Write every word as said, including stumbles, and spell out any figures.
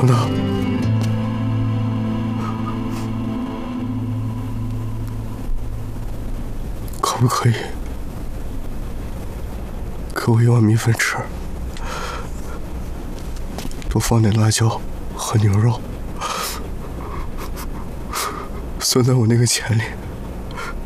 等等，可不可以给我一碗米粉吃？多放点辣椒和牛肉，算在我那个钱里。